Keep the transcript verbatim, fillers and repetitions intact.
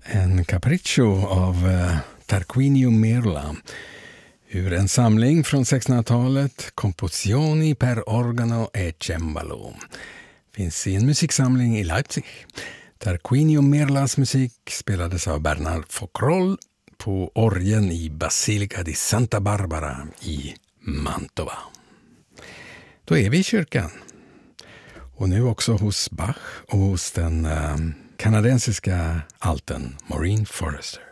En capriccio av uh, Tarquinio Merla ur en samling från sextonhundratalet, Composizioni per organo e cembalo. Finns i en musiksamling i Leipzig. Tarquinio Merlas musik spelades av Bernard Focroll på orgeln i Basilica di Santa Barbara i Mantova. Då är vi i kyrkan. Och nu också hos Bach och hos den uh, kanadensiska alten Maureen Forrester.